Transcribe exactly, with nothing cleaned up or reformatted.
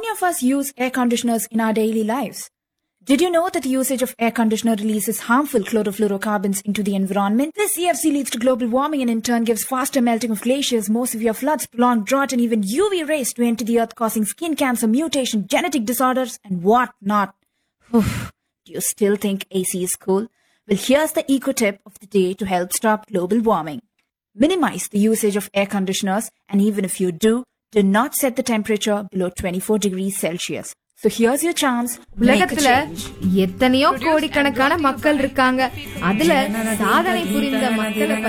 many of us use air conditioners in our daily lives? Did you know that the usage of air conditioner releases harmful chlorofluorocarbons into the environment? This C F C leads to global warming and in turn gives faster melting of glaciers, more severe floods, prolonged drought, and even U V rays to enter the earth, causing skin cancer, mutation, genetic disorders, and what not. Do you still think A C is cool? Well, here's the eco tip of the day to help stop global warming. Minimize the usage of air conditioners, and even if you do, do not set the temperature below twenty-four degrees Celsius. So here's your chance. உலகத்துல எத்தனையோ கோடிக்கணக்கான மக்கள் இருக்காங்க. அதுல சாதனை புரிந்த மக்களை